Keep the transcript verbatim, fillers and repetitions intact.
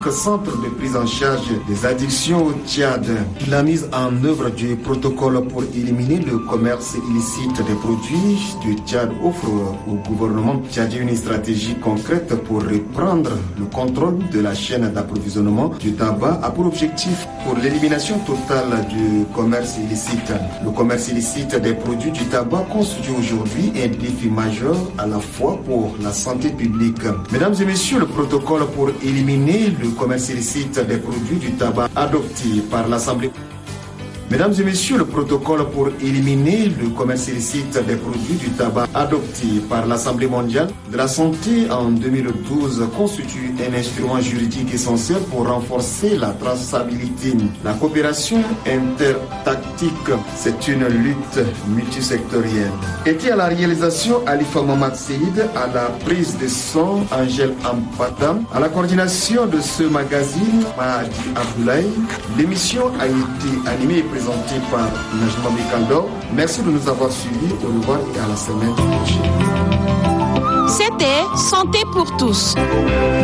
Centre de prise en charge des addictions au Tchad. La mise en œuvre du protocole pour éliminer le commerce illicite des produits du Tchad offre au gouvernement tchadien une stratégie concrète pour reprendre le contrôle de la chaîne d'approvisionnement du tabac a pour objectif pour l'élimination totale du commerce illicite. Le commerce illicite des produits du tabac constitue aujourd'hui un défi majeur à la fois pour la santé publique. Mesdames et messieurs, le protocole pour éliminer le commerce illicite des produits du tabac adopté par l'Assemblée. Mesdames et messieurs, le protocole pour éliminer le commerce illicite des produits du tabac adopté par l'Assemblée mondiale de la santé en deux mille douze constitue un instrument juridique essentiel pour renforcer la traçabilité. La coopération intertactique, c'est une lutte multisectorielle. Était à la réalisation Alifa Mohamed Seïd, à la prise de son Angèle Ampata, à la coordination de ce magazine Mahdi Abdoulaye. L'émission a été animée et présentée par Najma Mikando. Merci de nous avoir suivis. Au revoir et à la semaine prochaine. C'était Santé pour tous.